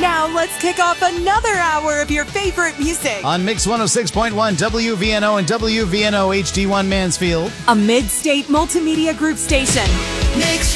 Now let's kick off another hour of your favorite music. On Mix 106.1 WVNO and WVNO HD1 Mansfield. A mid-state multimedia group station. Mix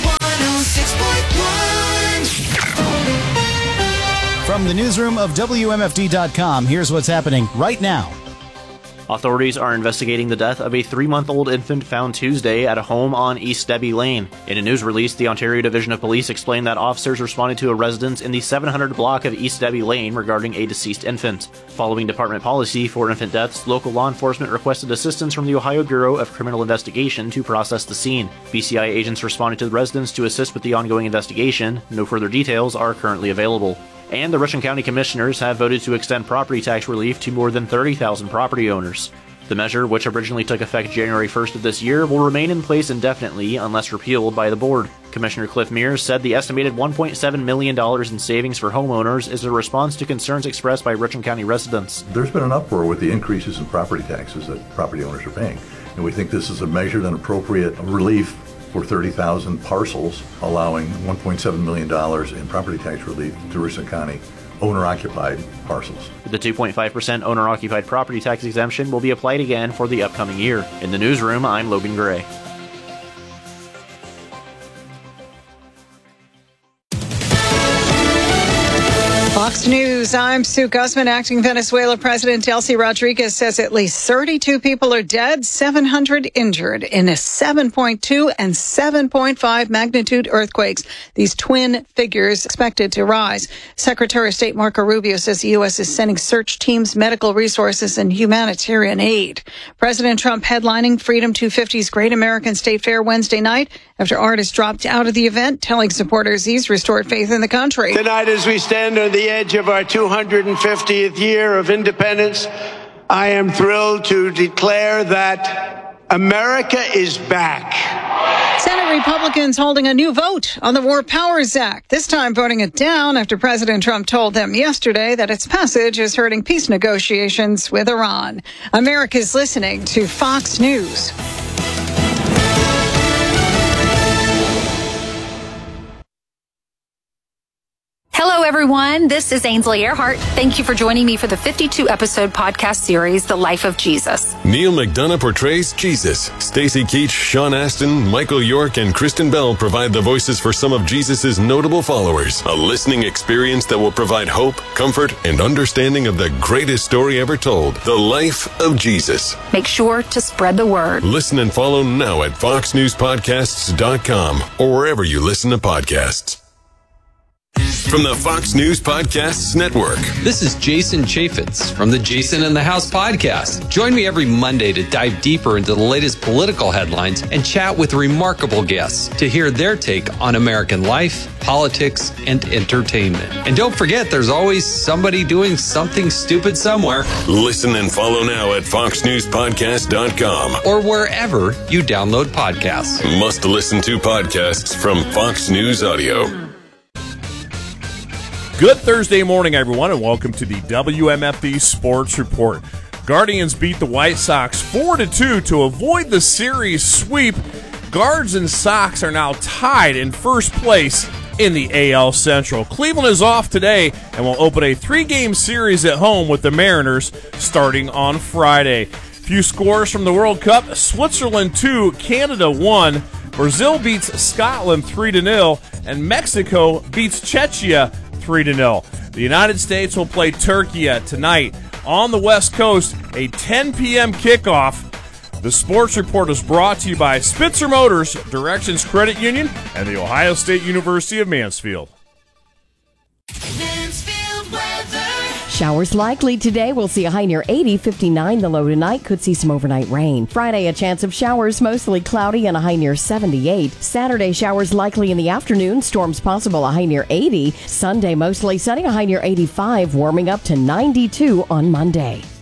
106.1. From the newsroom of WMFD.com, here's what's happening right now. Authorities are investigating the death of a 3-month-old infant found Tuesday at a home on East Debbie Lane. In a news release, the Ontario Division of Police explained that officers responded to a residence in the 700 block of East Debbie Lane regarding a deceased infant. Following department policy for infant deaths, local law enforcement requested assistance from the Ohio Bureau of Criminal Investigation to process the scene. BCI agents responded to the residence to assist with the ongoing investigation. No further details are currently available. And the Richland County Commissioners have voted to extend property tax relief to more than 30,000 property owners. The measure, which originally took effect January 1st of this year, will remain in place indefinitely unless repealed by the board. Commissioner Cliff Mears said the estimated $1.7 million in savings for homeowners is a response to concerns expressed by Richland County residents. There's been an uproar with the increases in property taxes that property owners are paying, and we think this is a measured and appropriate relief for 30,000 parcels, allowing $1.7 million in property tax relief to Richland County owner-occupied parcels. The 2.5% owner-occupied property tax exemption will be applied again for the upcoming year. In the newsroom, I'm Logan Gray. Fox News, I'm Sue Guzman. Acting Venezuela President Delcy Rodriguez says at least 32 people are dead, 700 injured in a 7.2 and 7.5 magnitude earthquakes. These twin figures expected to rise. Secretary of State Marco Rubio says the U.S. is sending search teams, medical resources, and humanitarian aid. President Trump headlining Freedom 250's Great American State Fair Wednesday night after artists dropped out of the event, telling supporters he's restored faith in the country. Tonight, as we stand on the edge of our 250th year of independence, I am thrilled to declare that America is back. Senate Republicans holding a new vote on the War Powers Act, this time voting it down after President Trump told them yesterday that its passage is hurting peace negotiations with Iran. America's listening to Fox News. Hello, everyone. This is Ainsley Earhart. Thank you for joining me for the 52-episode podcast series, The Life of Jesus. Neil McDonough portrays Jesus. Stacy Keach, Sean Astin, Michael York, and Kristen Bell provide the voices for some of Jesus' notable followers. A listening experience that will provide hope, comfort, and understanding of the greatest story ever told, The Life of Jesus. Make sure to spread the word. Listen and follow now at foxnewspodcasts.com or wherever you listen to podcasts. From the Fox News Podcasts Network. This is Jason Chaffetz from the Jason in the House podcast. Join me every Monday to dive deeper into the latest political headlines and chat with remarkable guests to hear their take on American life, politics, and entertainment. And don't forget, there's always somebody doing something stupid somewhere. Listen and follow now at foxnewspodcast.com or wherever you download podcasts. Must listen to podcasts from Fox News Audio. Good Thursday morning, everyone, and welcome to the WMFD Sports Report. Guardians beat the White Sox 4-2 to avoid the series sweep. Guards and Sox are now tied in first place in the AL Central. Cleveland is off today and will open a 3-game series at home with the Mariners starting on Friday. Few scores from the World Cup. Switzerland 2, Canada 1. Brazil beats Scotland 3-0, and Mexico beats Czechia 3-0. The United States will play Turkey tonight on the West Coast, a 10 p.m. kickoff. The Sports Report is brought to you by Spitzer Motors, Directions Credit Union, and the Ohio State University of Mansfield. Showers likely today. We'll see a high near 80, 59 the low tonight. Could see some overnight rain. Friday, a chance of showers, mostly cloudy and a high near 78. Saturday, showers likely in the afternoon. Storms possible, a high near 80. Sunday, mostly sunny, a high near 85. Warming up to 92 on Monday.